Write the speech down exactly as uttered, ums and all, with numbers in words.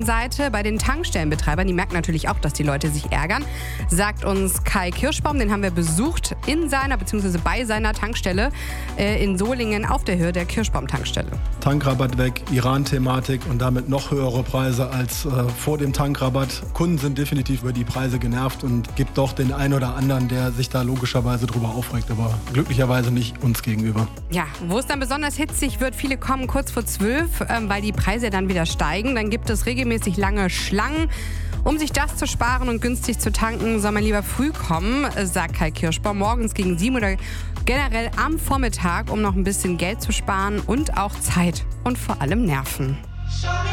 Seite bei den Tankstellenbetreibern, die merken natürlich auch, dass die Leute sich ärgern, sagt uns Kai Kirschbaum, den haben wir besucht in seiner bzw. bei seiner Tankstelle äh, in Solingen auf der Höhe der Kirschbaum-Tankstelle. Tankrabatt weg, Iran-Thematik und damit noch höhere Preise als äh, vor dem Tankrabatt. Kunden sind definitiv über die Preise genervt und gibt doch den einen oder anderen, der sich da logischerweise drüber aufregt, aber glücklicherweise nicht uns gegenüber. Ja, wo es dann besonders hitzig wird, viele kommen kurz vor zwölf, ähm, weil die Preise dann wieder steigen. Dann gibt es regelmäßig lange Schlangen. Um sich das zu sparen und günstig zu tanken, soll man lieber früh kommen, sagt Kai Kirschbaum, morgens gegen sieben oder generell am Vormittag, um noch ein bisschen Geld zu sparen und auch Zeit und vor allem Nerven.